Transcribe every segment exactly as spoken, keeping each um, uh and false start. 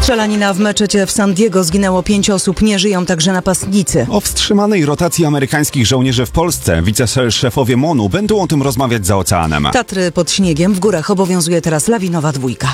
Strzelanina w meczecie w San Diego, zginęło pięć osób, nie żyją także napastnicy. O wstrzymanej rotacji amerykańskich żołnierzy w Polsce wiceszefowie MONU będą o tym rozmawiać za oceanem. Tatry pod śniegiem, w górach obowiązuje teraz lawinowa dwójka.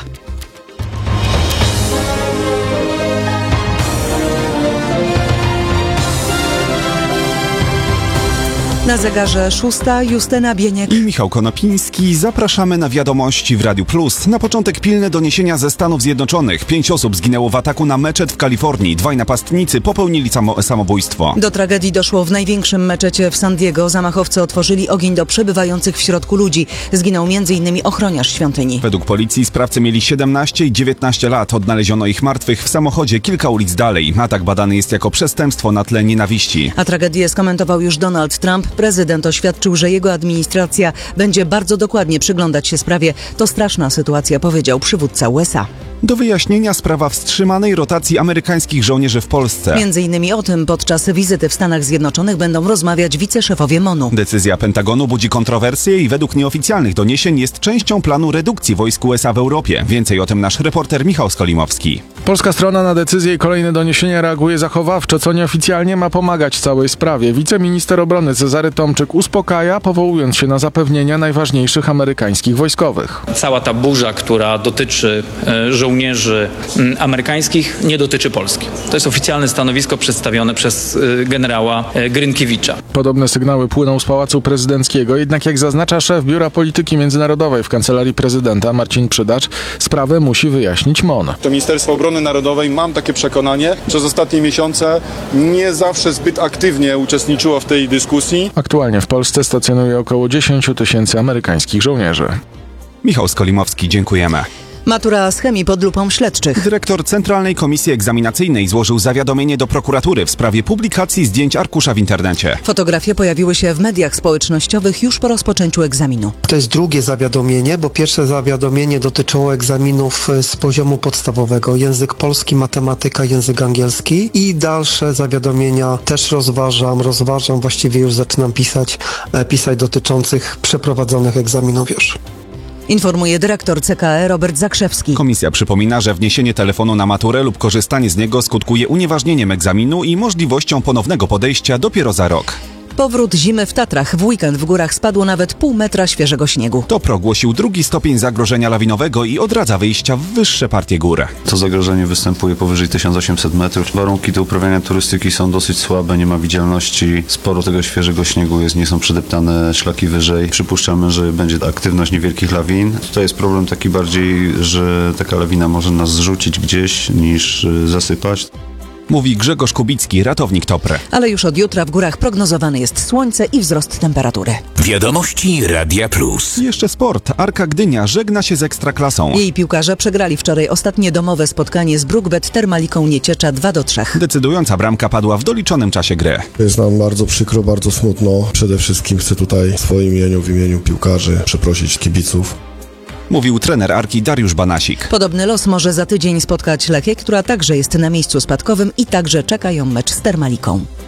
Na zegarze szósta, Justyna Bieniek i Michał Konopiński. Zapraszamy na wiadomości w Radiu Plus. Na początek pilne doniesienia ze Stanów Zjednoczonych. Pięć osób zginęło w ataku na meczet w Kalifornii. Dwaj napastnicy popełnili samo, samobójstwo. Do tragedii doszło w największym meczecie w San Diego. Zamachowcy otworzyli ogień do przebywających w środku ludzi. Zginął między innymi ochroniarz świątyni. Według policji sprawcy mieli siedemnaście i dziewiętnaście lat. Odnaleziono ich martwych w samochodzie kilka ulic dalej. Atak badany jest jako przestępstwo na tle nienawiści. A tragedię skomentował już Donald Trump. Prezydent oświadczył, że jego administracja będzie bardzo dokładnie przyglądać się sprawie. To straszna sytuacja, powiedział przywódca U S A. Do wyjaśnienia sprawa wstrzymanej rotacji amerykańskich żołnierzy w Polsce. Między innymi o tym podczas wizyty w Stanach Zjednoczonych będą rozmawiać wiceszefowie MONU. Decyzja Pentagonu budzi kontrowersje i według nieoficjalnych doniesień jest częścią planu redukcji wojsk U S A w Europie. Więcej o tym nasz reporter Michał Skolimowski. Polska strona na decyzję i kolejne doniesienia reaguje zachowawczo, co nieoficjalnie ma pomagać całej sprawie. Wiceminister obrony Cezary Tomczyk uspokaja, powołując się na zapewnienia najważniejszych amerykańskich wojskowych. Cała ta burza, która dotyczy e, żołnierzy m, amerykańskich, nie dotyczy Polski. To jest oficjalne stanowisko przedstawione przez e, generała e, Grynkiewicza. Podobne sygnały płyną z Pałacu Prezydenckiego, jednak jak zaznacza szef Biura Polityki Międzynarodowej w Kancelarii Prezydenta Marcin Przydacz, sprawę musi wyjaśnić MON. To Ministerstwo Obrony Narodowej, mam takie przekonanie, przez ostatnie miesiące nie zawsze zbyt aktywnie uczestniczyło w tej dyskusji. Aktualnie w Polsce stacjonuje około dziesięć tysięcy amerykańskich żołnierzy. Michał Skolimowski, dziękujemy. Matura z chemii pod lupą śledczych. Dyrektor Centralnej Komisji Egzaminacyjnej złożył zawiadomienie do prokuratury w sprawie publikacji zdjęć arkusza w internecie. Fotografie pojawiły się w mediach społecznościowych już po rozpoczęciu egzaminu. To jest drugie zawiadomienie, bo pierwsze zawiadomienie dotyczyło egzaminów z poziomu podstawowego. Język polski, matematyka, język angielski i dalsze zawiadomienia też rozważam, rozważam, właściwie już zaczynam pisać, pisać dotyczących przeprowadzonych egzaminów już. Informuje dyrektor C K E Robert Zakrzewski. Komisja przypomina, że wniesienie telefonu na maturę lub korzystanie z niego skutkuje unieważnieniem egzaminu i możliwością ponownego podejścia dopiero za rok. Powrót zimy w Tatrach. W weekend w górach spadło nawet pół metra świeżego śniegu. To progłosił drugi stopień zagrożenia lawinowego i odradza wyjścia w wyższe partie gór. To zagrożenie występuje powyżej tysiąc osiemset metrów. Warunki do uprawiania turystyki są dosyć słabe, nie ma widzialności. Sporo tego świeżego śniegu jest, nie są przedeptane szlaki wyżej. Przypuszczamy, że będzie aktywność niewielkich lawin. Tutaj jest problem taki bardziej, że taka lawina może nas zrzucić gdzieś niż zasypać. Mówi Grzegorz Kubicki, ratownik Topre. Ale już od jutra w górach prognozowane jest słońce i wzrost temperatury. Wiadomości Radia Plus. Jeszcze sport. Arka Gdynia żegna się z Ekstraklasą. Jej piłkarze przegrali wczoraj ostatnie domowe spotkanie z Brookbet Termaliką Nieciecza dwa do trzech. Decydująca bramka padła w doliczonym czasie gry. Jest nam bardzo przykro, bardzo smutno. Przede wszystkim chcę tutaj w swoim imieniu, w imieniu piłkarzy przeprosić kibiców. Mówił trener Arki Dariusz Banasik. Podobny los może za tydzień spotkać Lechię, która także jest na miejscu spadkowym i także czeka ją mecz z Termaliką.